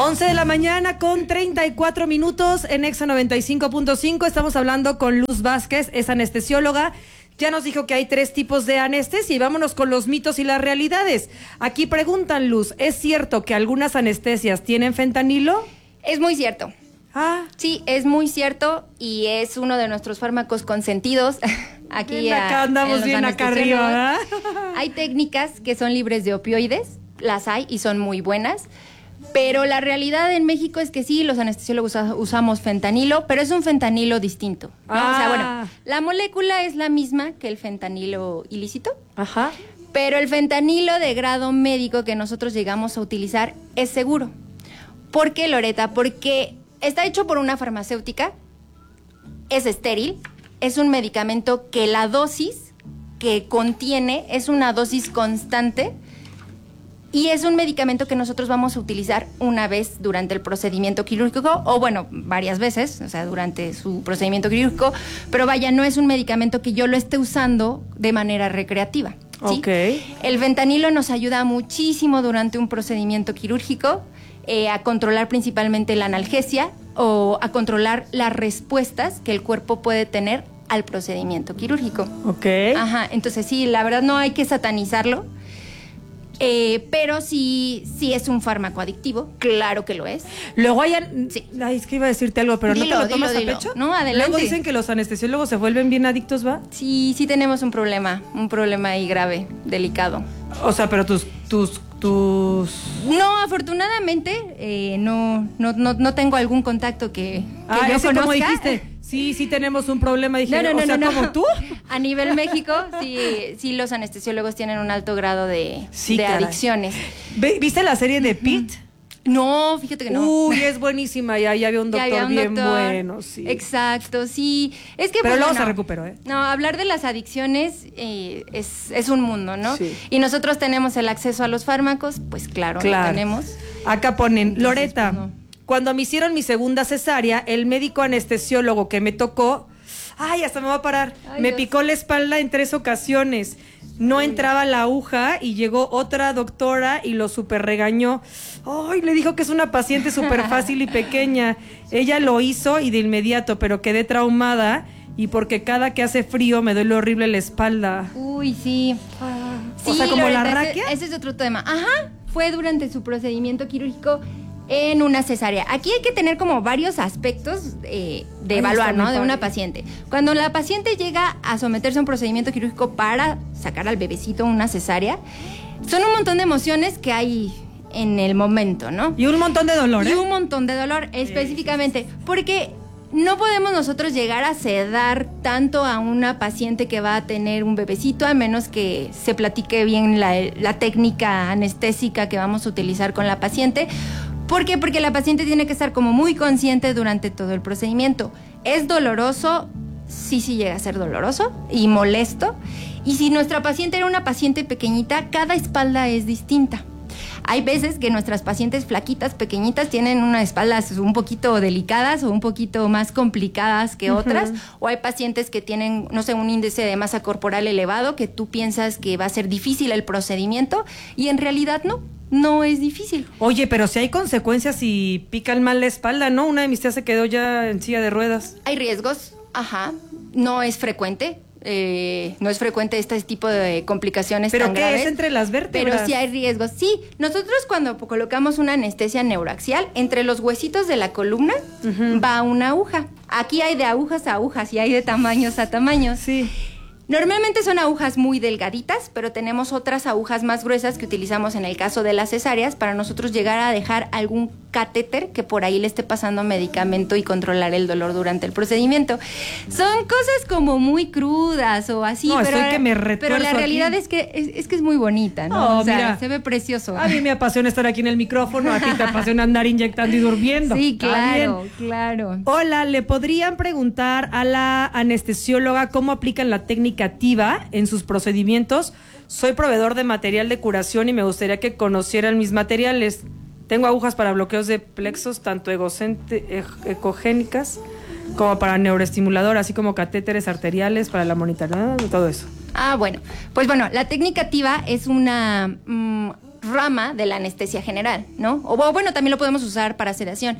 11 de la mañana con 34 minutos en Exa 95.5. Estamos hablando con Luz Vázquez, es anestesióloga. Ya nos dijo que hay 3 tipos de anestesia y vámonos con los mitos y las realidades. Aquí preguntan, Luz, ¿es cierto que algunas anestesias tienen fentanilo? Es muy cierto. Sí, es muy cierto y es uno de nuestros fármacos consentidos. Aquí acá andamos bien acá arriba, ¿verdad? Hay técnicas que son libres de opioides, las hay y son muy buenas. Pero la realidad en México es que sí, los anestesiólogos usamos fentanilo, pero es un fentanilo distinto, ¿no? O sea, bueno, la molécula es la misma que el fentanilo ilícito. Ajá. Pero el fentanilo de grado médico que nosotros llegamos a utilizar es seguro. ¿Por qué, Loreta? Porque está hecho por una farmacéutica, es estéril, es un medicamento que la dosis que contiene es una dosis constante. Y es un medicamento que nosotros vamos a utilizar una vez durante el procedimiento quirúrgico, o bueno, varias veces, o sea, durante su procedimiento quirúrgico, pero vaya, no es un medicamento que yo lo esté usando de manera recreativa, ¿sí? Okay. El fentanilo nos ayuda muchísimo durante un procedimiento quirúrgico a controlar principalmente la analgesia o a controlar las respuestas que el cuerpo puede tener al procedimiento quirúrgico. Okay. Ajá, entonces sí, la verdad no hay que satanizarlo. Pero sí es un fármaco adictivo, claro que lo es. Luego hay... Sí. Ay, es que iba a decirte algo, pero dilo, ¿no te lo tomas dilo. a pecho? No, adelante. Luego dicen que los anestesiólogos se vuelven bien adictos, ¿va? Sí tenemos un problema ahí grave, delicado. O sea, pero tus... No, afortunadamente, no tengo algún contacto que yo ese conozca. como dijiste, sí tenemos un problema, dije, No. ¿como tú? A nivel México, sí los anestesiólogos tienen un alto grado de adicciones. ¿Viste la serie de Pete? No, fíjate que no. Uy, es buenísima, ya había un doctor bien bueno, sí. Exacto, sí. Es que, pero pues, luego se recuperó, ¿eh? No, hablar de las adicciones es un mundo, ¿no? Sí. Y nosotros tenemos el acceso a los fármacos, pues claro. Lo tenemos. Acá ponen, Entonces, Loreta, pues, no. Cuando me hicieron mi segunda cesárea, el médico anestesiólogo que me tocó, hasta me va a parar, me Dios. picó la espalda en 3 ocasiones. No entraba la aguja y llegó otra doctora y lo súper regañó. Le dijo que es una paciente súper fácil y pequeña. Ella lo hizo y de inmediato, pero quedé traumada y porque cada que hace frío me duele horrible la espalda. Uy, sí. O sea, como Loreta, la raquia. Ese es otro tema. Ajá, fue durante su procedimiento quirúrgico en una cesárea. Aquí hay que tener como varios aspectos de evaluar, ¿no? De una paciente. Cuando la paciente llega a someterse a un procedimiento quirúrgico para sacar al bebecito una cesárea, son un montón de emociones que hay en el momento, ¿no? Y un montón de dolor, Y un montón de dolor, específicamente, porque no podemos nosotros llegar a sedar tanto a una paciente que va a tener un bebecito, a menos que se platique bien la técnica anestésica que vamos a utilizar con la paciente. ¿Por qué? Porque la paciente tiene que estar como muy consciente durante todo el procedimiento. ¿Es doloroso? Sí llega a ser doloroso y molesto. Y si nuestra paciente era una paciente pequeñita, cada espalda es distinta. Hay veces que nuestras pacientes flaquitas, pequeñitas, tienen unas espaldas un poquito delicadas o un poquito más complicadas que otras. O hay pacientes que tienen, no sé, un índice de masa corporal elevado, que tú piensas que va a ser difícil el procedimiento y en realidad no es difícil. Oye, pero si hay consecuencias si pican mal la espalda, ¿no? Una de mis tías se quedó ya en silla de ruedas. Hay riesgos, no es frecuente. No es frecuente este tipo de complicaciones tan graves. ¿Pero qué es entre las vértebras? Pero sí hay riesgos. Sí, nosotros cuando colocamos una anestesia neuroaxial, entre los huesitos de la columna va una aguja. Aquí hay de agujas a agujas y hay de tamaños a tamaños. Sí. Normalmente son agujas muy delgaditas, pero tenemos otras agujas más gruesas que utilizamos en el caso de las cesáreas para nosotros llegar a dejar algún catéter que por ahí le esté pasando medicamento y controlar el dolor durante el procedimiento. Son cosas como muy crudas o así, pero la realidad es que es muy bonita, ¿no? O sea, mira, se ve precioso. A mí me apasiona estar aquí en el micrófono, a ti te apasiona andar inyectando y durmiendo. Sí, claro. Hola, ¿le podrían preguntar a la anestesióloga cómo aplican la técnica activa en sus procedimientos? Soy proveedor de material de curación y me gustaría que conocieran mis materiales. Tengo agujas para bloqueos de plexos, tanto ecogénicas como para neuroestimulador, así como catéteres arteriales para la monitoreo, todo eso. Bueno, pues la técnica activa es una rama de la anestesia general, ¿no? O bueno, también lo podemos usar para sedación.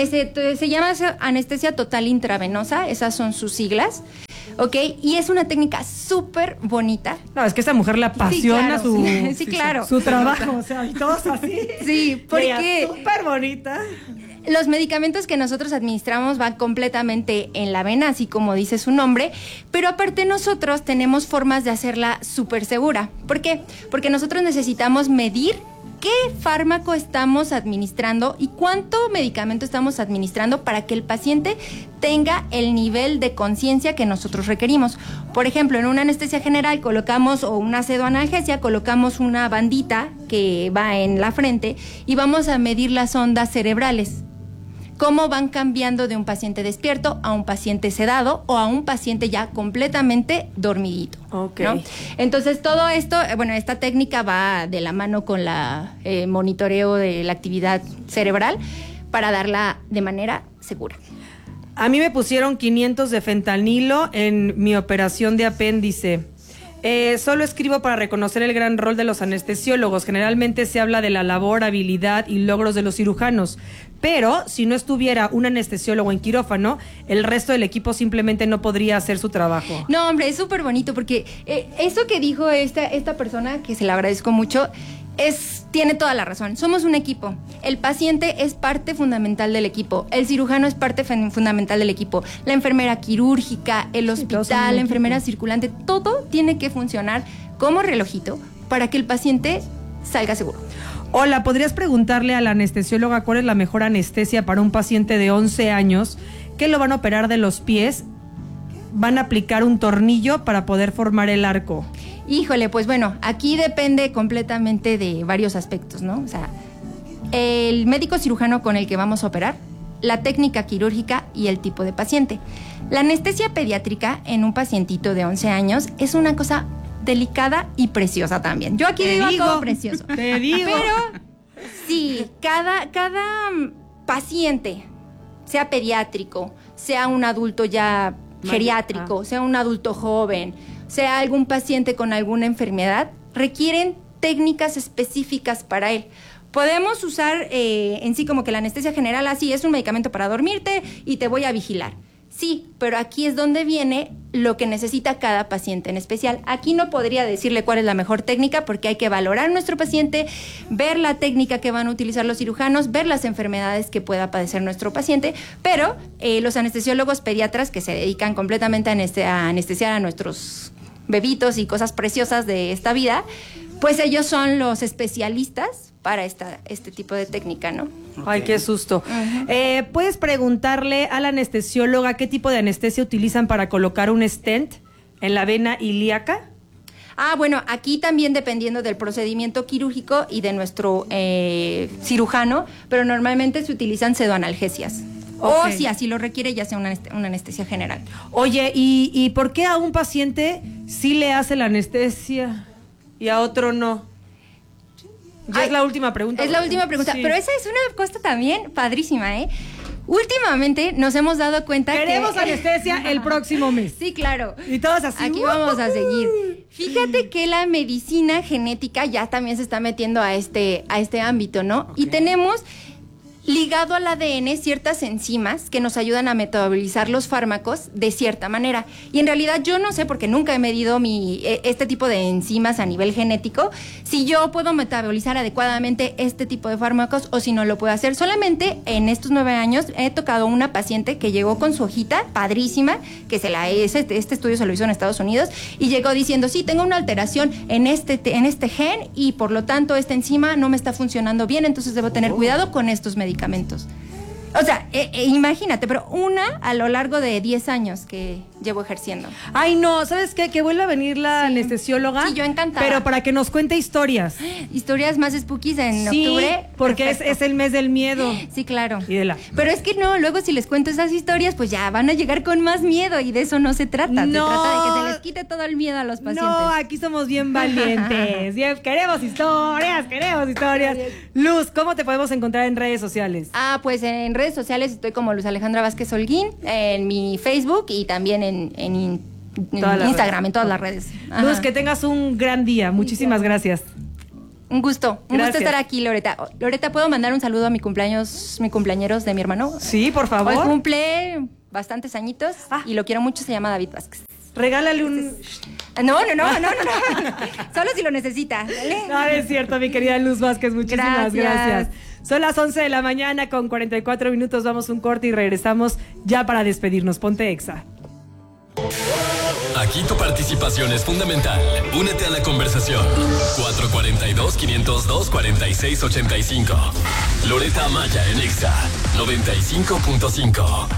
Se llama anestesia total intravenosa, esas son sus siglas, ¿ok? Y es una técnica súper bonita. No, es que esa mujer le apasiona claro. su trabajo, o sea, y todos así. Sí, porque súper bonita. los medicamentos que nosotros administramos van completamente en la vena, así como dice su nombre, pero aparte nosotros tenemos formas de hacerla súper segura. ¿Por qué? Porque nosotros necesitamos medir qué fármaco estamos administrando y cuánto medicamento estamos administrando para que el paciente tenga el nivel de conciencia que nosotros requerimos. Por ejemplo, en una anestesia general colocamos, o una pseudoanalgesia, colocamos una bandita que va en la frente y vamos a medir las ondas cerebrales. Cómo van cambiando de un paciente despierto a un paciente sedado o a un paciente ya completamente dormidito. Okay. ¿No? Entonces, todo esto, bueno, esta técnica va de la mano con la monitoreo de la actividad cerebral para darla de manera segura. A mí me pusieron 500 de fentanilo en mi operación de apéndice. Solo escribo para reconocer el gran rol de los anestesiólogos. Generalmente se habla de la labor, habilidad y logros de los cirujanos. Pero si no estuviera un anestesiólogo en quirófano, el resto del equipo simplemente no podría hacer su trabajo. No, hombre, es súper bonito porque eso que dijo esta persona, que se le agradezco mucho, tiene toda la razón. Somos un equipo. El paciente es parte fundamental del equipo. El cirujano es parte fundamental del equipo. La enfermera quirúrgica, el hospital, la enfermera circulante, todo tiene que funcionar como relojito para que el paciente salga seguro. Hola, ¿podrías preguntarle a la anestesióloga cuál es la mejor anestesia para un paciente de 11 años que lo van a operar de los pies? Van a aplicar un tornillo para poder formar el arco. Híjole, pues bueno, aquí depende completamente de varios aspectos, ¿no? O sea, el médico cirujano con el que vamos a operar, la técnica quirúrgica y el tipo de paciente. La anestesia pediátrica en un pacientito de 11 años es una cosa delicada y preciosa también. Yo aquí digo todo precioso. Te digo. Pero sí, cada paciente, sea pediátrico, sea un adulto ya geriátrico, sea un adulto joven, sea algún paciente con alguna enfermedad, requieren técnicas específicas para él. Podemos usar en sí como que la anestesia general, así es un medicamento para dormirte y te voy a vigilar. Sí, pero aquí es donde viene lo que necesita cada paciente en especial. Aquí no podría decirle cuál es la mejor técnica porque hay que valorar a nuestro paciente, ver la técnica que van a utilizar los cirujanos, ver las enfermedades que pueda padecer nuestro paciente, pero los anestesiólogos pediatras que se dedican completamente a anestesiar a nuestros bebitos y cosas preciosas de esta vida, pues ellos son los especialistas para este tipo de técnica, ¿no? Ay, qué susto. Uh-huh. ¿Puedes preguntarle a la anestesióloga qué tipo de anestesia utilizan para colocar un stent en la vena ilíaca? Bueno, aquí también dependiendo del procedimiento quirúrgico y de nuestro cirujano, pero normalmente se utilizan pseudoanalgesias. Okay. O si así lo requiere, ya sea una anestesia general. Oye, ¿y por qué a un paciente sí le hace la anestesia y a otro no? Es la última pregunta. Es la última pregunta, sí. Pero esa es una cosa también padrísima, ¿eh? Últimamente nos hemos dado cuenta Queremos anestesia el próximo mes. Sí, claro. Y todos así. Aquí vamos a seguir. Fíjate que la medicina genética ya también se está metiendo a este ámbito, ¿no? Okay. Y tenemos ligado al ADN ciertas enzimas que nos ayudan a metabolizar los fármacos de cierta manera. Y en realidad yo no sé, porque nunca he medido este tipo de enzimas a nivel genético, si yo puedo metabolizar adecuadamente este tipo de fármacos o si no lo puedo hacer. Solamente en estos 9 años he tocado una paciente que llegó con su hojita padrísima, que este estudio se lo hizo en Estados Unidos, y llegó diciendo, sí, tengo una alteración en este gen y por lo tanto esta enzima no me está funcionando bien, entonces debo tener cuidado con estos medicamentos. O sea, imagínate, pero a lo largo de 10 años que llevo ejerciendo. Ay, no, ¿sabes qué? Que vuelva a venir la anestesióloga. Sí, yo encantada. Pero para que nos cuente historias. Historias más spookies en octubre. Porque es el mes del miedo. Sí, claro. Pero es que no, luego si les cuento esas historias, pues ya van a llegar con más miedo y de eso no se trata. No. Se trata de que se les quite todo el miedo a los pacientes. No, aquí somos bien valientes. Queremos historias. Luz, ¿cómo te podemos encontrar en redes sociales? Pues en redes sociales estoy como Luz Alejandra Vázquez Holguín, en mi Facebook y también en Instagram, en todas las redes. Luz, que tengas un gran día. Muchísimas gracias. Un gusto Gracias. estar aquí, Loreta. Loreta, ¿puedo mandar un saludo a mi cumpleañeros de mi hermano? Sí, por favor. Hoy cumple bastantes añitos y lo quiero mucho, se llama David Vázquez. Regálale un... No. Solo si lo necesita. ¿Vale? No, es cierto, mi querida Luz Vázquez, muchísimas gracias. Son las 11 de la mañana con 44 minutos, vamos un corte y regresamos ya para despedirnos. Ponte Exa. Aquí tu participación es fundamental. Únete a la conversación. 442-502-4685. Loreta Amaya en Exa 95.5.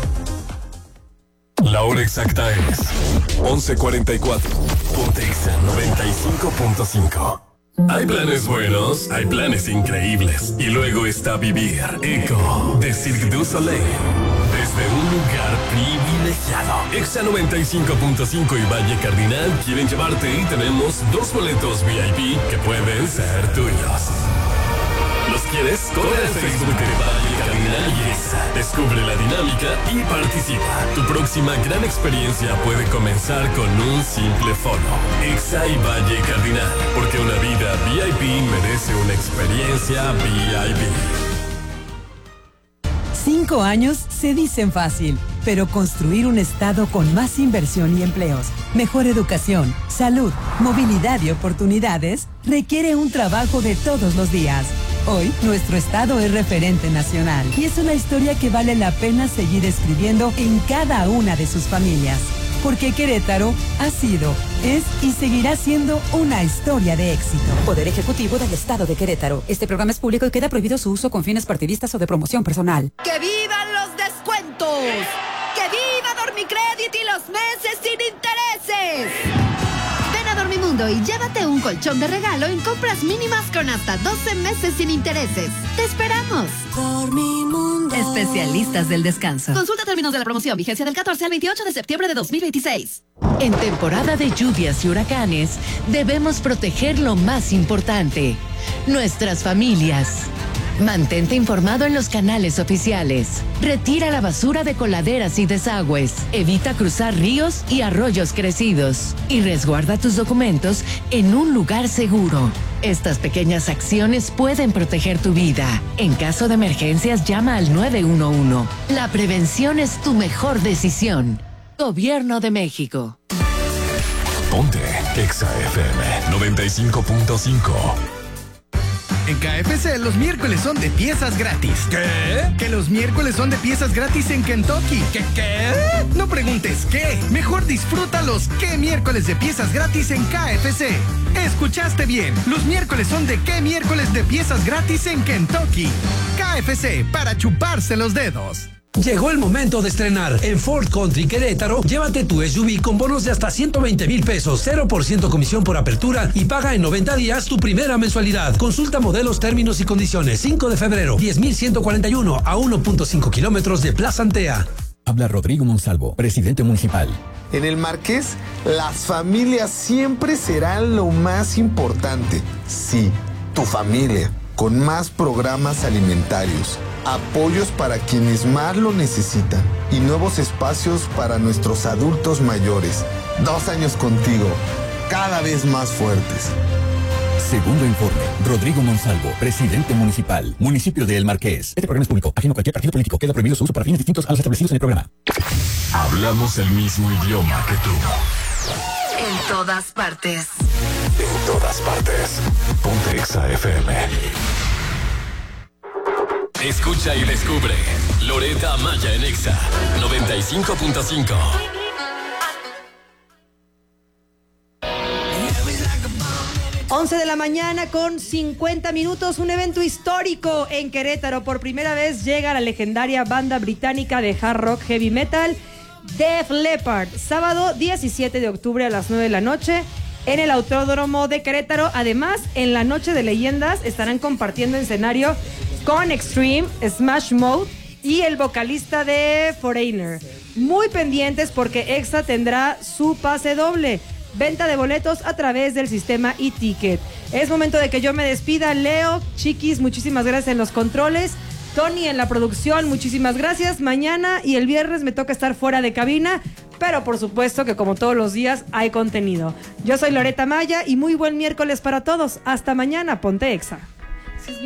La hora exacta es 11:44. Ponte Exa 95.5. Hay planes buenos, hay planes increíbles. Y luego está vivir Eco de Cirque du Soleil. Desde un lugar privilegiado. Exa 95.5 y Valle Cardinal quieren llevarte y tenemos 2 boletos VIP que pueden ser tuyos. ¿Los quieres? Corre al Facebook de Valle Cardinal y Exa. Descubre la dinámica y participa. Tu próxima gran experiencia puede comenzar con un simple follow. Exa y Valle Cardinal. Porque una vida VIP merece una experiencia VIP. 5 años se dicen fácil, pero construir un estado con más inversión y empleos, mejor educación, salud, movilidad y oportunidades requiere un trabajo de todos los días. Hoy, nuestro estado es referente nacional y es una historia que vale la pena seguir escribiendo en cada una de sus familias. Porque Querétaro ha sido, es y seguirá siendo una historia de éxito. Poder Ejecutivo del Estado de Querétaro. Este programa es público y queda prohibido su uso con fines partidistas o de promoción personal. ¡Que vivan los descuentos! ¡Que viva Dormicrédito y los meses sin intereses! Ven a Dormimundo y llévate un colchón de regalo en compras mínimas con hasta 12 meses sin intereses. ¡Te esperamos! Dormimundo. Especialistas del descanso. Consulta términos de la promoción. Vigencia del 14 al 28 de septiembre de 2026. En temporada de lluvias y huracanes, debemos proteger lo más importante, nuestras familias. Mantente informado en los canales oficiales. Retira la basura de coladeras y desagües. Evita cruzar ríos y arroyos crecidos. Y resguarda tus documentos en un lugar seguro. Estas pequeñas acciones pueden proteger tu vida. En caso de emergencias, llama al 911. La prevención es tu mejor decisión. Gobierno de México. Ponte Exa FM 95.5. En KFC los miércoles son de piezas gratis. ¿Qué? Que los miércoles son de piezas gratis en Kentucky. ¿Qué? No preguntes qué. Mejor disfruta los ¿qué miércoles de piezas gratis en KFC? Escuchaste bien. Los miércoles son de ¿qué miércoles de piezas gratis en Kentucky? KFC, para chuparse los dedos. Llegó el momento de estrenar. En Ford Country Querétaro, llévate tu SUV con bonos de hasta 120,000 pesos, 0% comisión por apertura y paga en 90 días tu primera mensualidad. Consulta modelos, términos y condiciones. 5 de febrero, 10,141 a 1.5 kilómetros de Plaza Antea. Habla Rodrigo Monsalvo, presidente municipal. En el Marqués, las familias siempre serán lo más importante. Sí, tu familia, con más programas alimentarios, apoyos para quienes más lo necesitan y nuevos espacios para nuestros adultos mayores. 2 años contigo, cada vez más fuertes. Segundo informe, Rodrigo Monsalvo, presidente municipal, municipio de El Marqués. Este programa es público, ajeno a cualquier partido político. Queda prohibido su uso para fines distintos a los establecidos en el programa. Hablamos el mismo idioma que tú. En todas partes. En todas partes. Ponte Exa FM. Escucha y descubre Loreta Amaya en Exa 95.5. Once de la mañana con 50 minutos, un evento histórico en Querétaro. Por primera vez llega la legendaria banda británica de hard rock heavy metal Def Leppard. Sábado 17 de octubre a las 9 de la noche en el Autódromo de Querétaro. Además, en la Noche de Leyendas estarán compartiendo escenario con Extreme, Smash Mouth y el vocalista de Foreigner. Muy pendientes porque Exa tendrá su pase doble. Venta de boletos a través del sistema e-ticket. Es momento de que yo me despida. Leo, Chiquis, muchísimas gracias en los controles. Tony en la producción, muchísimas gracias. Mañana y el viernes me toca estar fuera de cabina, Pero por supuesto que como todos los días hay contenido. Yo soy Loreta Maya y muy buen miércoles para todos. Hasta mañana, Ponte Exa.